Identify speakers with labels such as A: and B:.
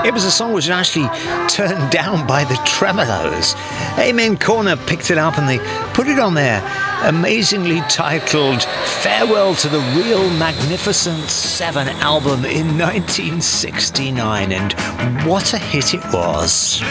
A: It was a song which was actually turned down by the Tremolos. Amen Corner picked it up and they put it on their amazingly titled Farewell to the Real Magnificent 7 album in 1969, and what a hit it was.